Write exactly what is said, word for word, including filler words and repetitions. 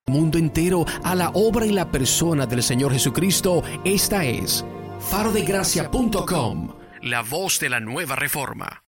mundo entero a la obra y la persona del Señor Jesucristo. Esta es faro de gracia punto com, la voz de la nueva reforma.